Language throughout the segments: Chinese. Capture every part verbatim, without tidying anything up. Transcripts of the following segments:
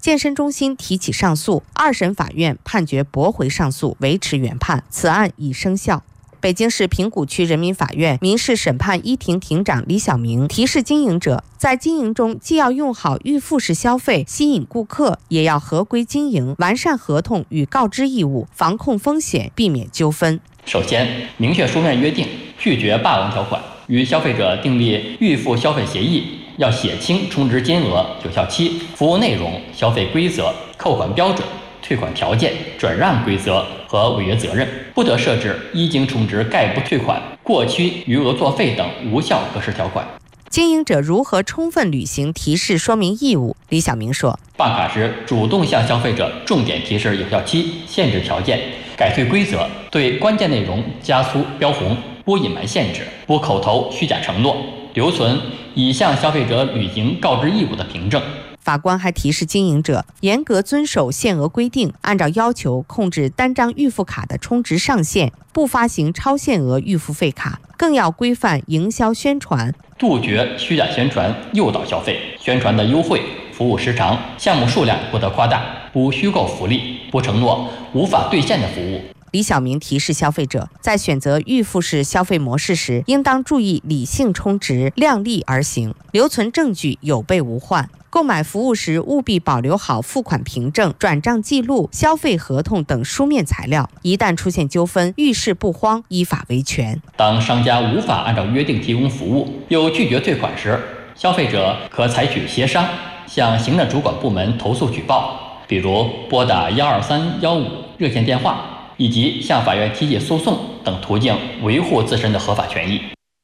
健身中心提起上诉，二审法院判决驳回上诉，维持原判，此案已生效。北京市平谷区人民法院民事审判一庭庭长李晓明提示经营者，在经营中既要用好预付式消费吸引顾客，也要合规经营，完善合同与告知义务，防控风险，避免纠纷。 首先，明确书面约定，拒绝霸王条款，与消费者订立预付消费协议，要写清充值金额、有效期、服务内容、消费规则、扣款标准、退款条件、转让规则和违约责任，不得设置一经充值概不退款、过期余额作废等无效格式条款。 经营者如何充分履行提示说明义务？李晓明说， 办卡时主动向消费者重点提示有效期、限制条件、改退规则，对关键内容加粗标红，不隐瞒限制，不口头虚假承诺，留存已向消费者履行告知义务的凭证。 法官还提示经营者严格遵守限额规定，按照要求控制单张预付卡的充值上限，不发行超限额预付费卡，更要规范营销宣传， 杜绝虚假宣传诱导消费，宣传的优惠、服务时长、项目数量不得夸大，不虚构福利，不承诺无法兑现的服务。 李晓明提示消费者，在选择预付式消费模式时，应当注意理性充值，量力而行，留存证据有备无患。购买服务时务必保留好付款凭证、转账记录、消费合同等书面材料，一旦出现纠纷，遇事不慌，依法维权。 当商家无法按照约定提供服务，又拒绝退款时，消费者可采取协商，向行政主管部门投诉举报，比如拨打幺二三幺五热线电话，以及向法院提起诉讼等途径维护自身的合法权益。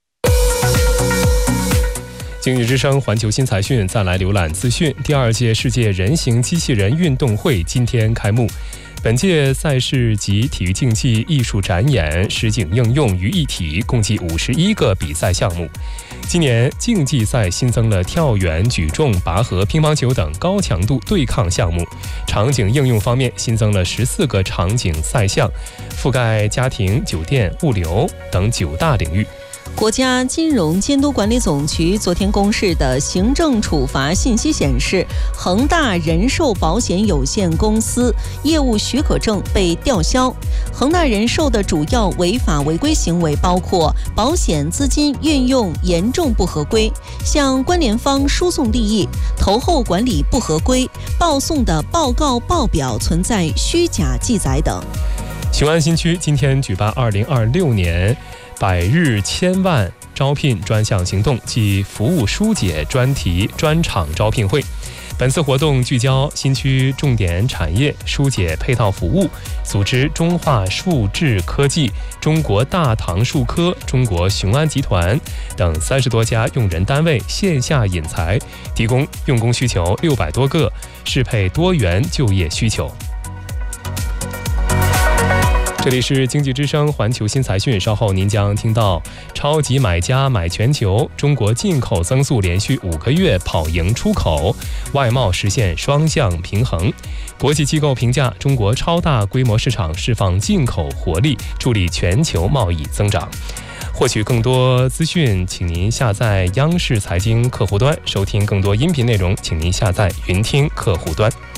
经济之声环球新财讯，再来浏览资讯。第二届世界人形机器人运动会今天开幕。本届赛事集体育竞技、艺术展演、实景应用于一体，共计五十一个比赛项目。今年竞技赛新增了跳远、举重、拔河、乒乓球等高强度对抗项目。场景应用方面新增了十四个场景赛项，覆盖家庭、酒店、物流等九大领域。 国家金融监督管理总局昨天公示的行政处罚信息显示，恒大人寿保险有限公司业务许可证被吊销。恒大人寿的主要违法违规行为包括保险资金运用严重不合规，向关联方输送利益，投后管理不合规，报送的报告报表存在虚假记载等。 雄安新区今天举办二零二六年百日千万招聘专项行动暨服务疏解专题专场招聘会。本次活动聚焦新区重点产业，疏解配套服务，组织中化树质科技、中国大唐树科、中国雄安集团等三十多家用人单位线下引才，提供用工需求六百多个，适配多元就业需求。这里是经济之声环球新财讯，稍后您将听到超级买家买全球，中国进口增速连续五个月跑赢出口，外贸实现双向平衡。国际机构评价中国超大规模市场释放进口活力，助力全球贸易增长。获取更多资讯，请您下载央视财经客户端，收听更多音频内容，请您下载云听客户端。